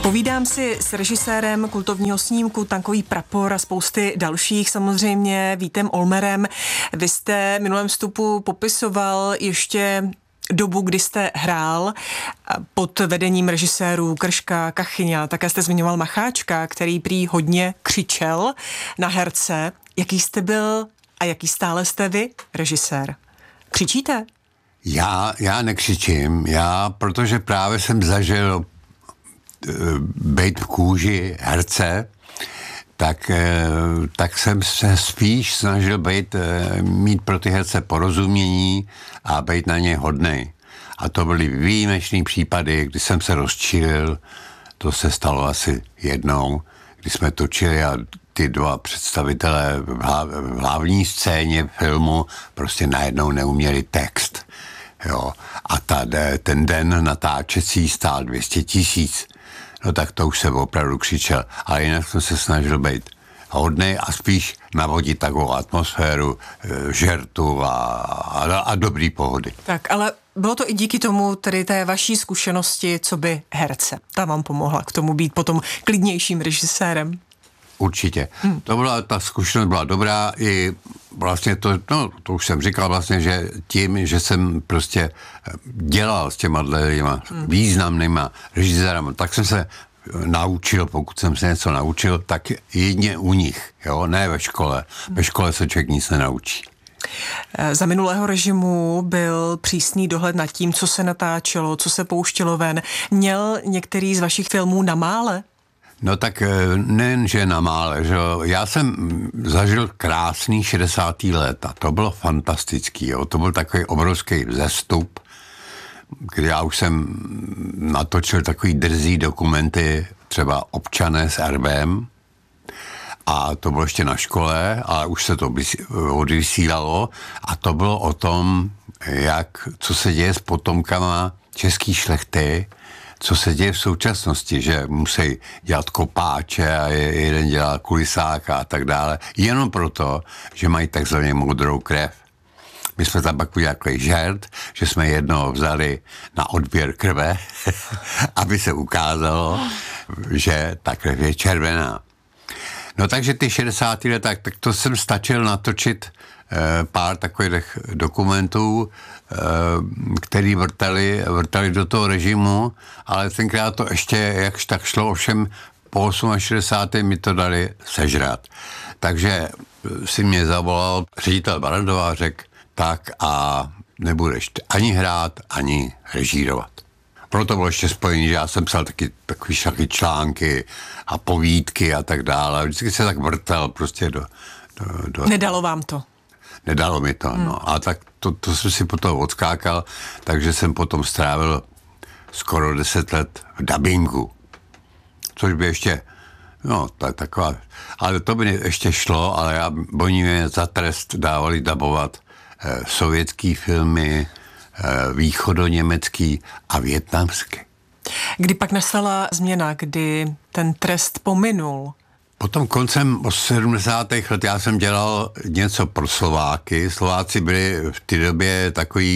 Povídám si s režisérem kultovního snímku Tankový prapor a spousty dalších, samozřejmě Vítem Olmerem. Vy jste v minulém vstupu popisoval ještě dobu, kdy jste hrál pod vedením režisérů Krška, Kachyňa. Také jste zmiňoval Macháčka, který prý hodně křičel na herce. Jaký jste byl a jaký stále jste vy, režisér? Křičíte? Já nekřičím, protože právě jsem být v kůži herce, tak jsem se spíš snažil mít pro ty herce porozumění a být na ně hodnej. A to byly výjimečný případy, kdy jsem se rozčilil, to se stalo asi jednou, kdy jsme točili a ty dva představitelé v hlavní scéně filmu prostě najednou neuměli text. Jo. A ten den natáčecí stál 200 000. No tak to už se opravdu křičel. Ale jinak jsem se snažil být hodnej a spíš navodit takovou atmosféru žertu a dobrý pohody. Tak, ale bylo to i díky tomu, tedy té vaší zkušenosti, co by herce. Ta vám pomohla k tomu být potom klidnějším režisérem. Určitě. Ta zkušenost byla dobrá i vlastně to už jsem říkal vlastně, že tím, že jsem prostě dělal s těma významnýma režisérama, tak jsem se naučil, pokud jsem se něco naučil, tak jedině u nich, jo, ne ve škole. Ve škole se člověk nic nenaučí. Za minulého režimu byl přísný dohled nad tím, co se natáčelo, co se pouštělo ven. Měl některý z vašich filmů na mále? No tak nejen, že na mále, že já jsem zažil krásný 60. léta, to bylo fantastický, jo. To byl takový obrovský vzestup, kdy já už jsem natočil takový drzý dokumenty, třeba Občané s RBM, a to bylo ještě na škole, ale už se to odvysílalo a to bylo o tom, co se děje s potomkama český šlechty, co se děje v současnosti, že musí dělat kopáče a jeden dělá kulisáka a tak dále, jenom proto, že mají takzvaně modrou krev. My jsme tam pak udělali žert, že jsme jednoho vzali na odběr krve, aby se ukázalo, že ta krev je červená. No takže ty 60. leta, tak to jsem stačil natočit pár takových dokumentů, který vrtali do toho režimu, ale tenkrát to ještě jakž tak šlo, ovšem po 68. mi to dali sežrat. Takže si mě zavolal ředitel Barrandová a řekl, tak a nebudeš ani hrát, ani režírovat. Proto bylo ještě spojený, že já jsem psal takový články a povídky a tak dále. Vždycky se tak vrtel prostě do... Nedalo vám to? Nedalo mi to, no. A tak to jsem si potom odskákal, takže jsem potom strávil skoro 10 let v dabingu. Což by ještě, taková, ale to by ještě šlo, ale oni mě za trest dávali dabovat sovětský filmy, východoněmecký a vietnamský. Kdy pak nastala změna, kdy ten trest pominul? Potom koncem 70. let já jsem dělal něco pro Slováky. Slováci byli v té době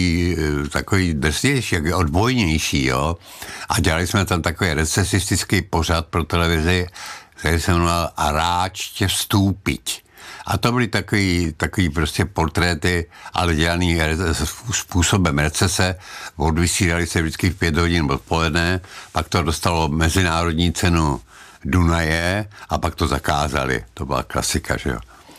takový drsnější, odbojnější, jo. A dělali jsme tam takový recesistický pořad pro televizi, který se jmenoval A ráč tě vstúpiť. A to byly takový prostě portréty, ale dělaný způsobem recese. Odvysílali se vždycky v 5 hodin odpoledne, pak to dostalo mezinárodní cenu Dunaje a pak to zakázali. To byla klasika, že jo.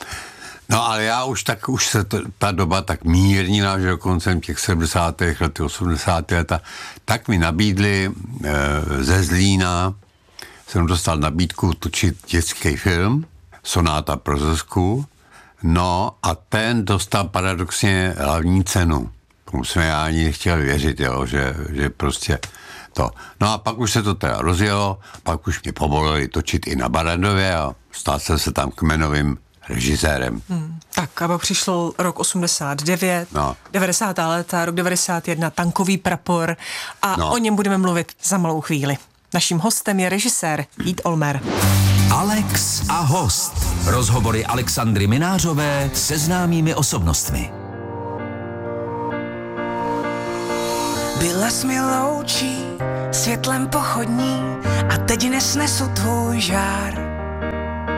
No ale já už se ta doba tak mírnila, že koncem těch 70. let, 80. let, tak mi nabídli ze Zlína, jsem dostal nabídku točit dětský film, Sonáta pro Zuzku, no a ten dostal paradoxně hlavní cenu. Tomu jsem já ani nechtěl věřit, jo, že prostě to. No a pak už se to teda rozjelo, pak už mě povolili točit i na Barrandově a stal jsem se tam kmenovým režisérem. Tak a pak přišel rok 89, 90. léta, rok 91, Tankový prapor a o něm budeme mluvit za malou chvíli. Naším hostem je režisér Vít Olmer. Alex a host. Rozhovory Alexandry Minářové se známými osobnostmi. Byla jsi mi loučí světlem pochodní a teď nesnesu tvůj žár.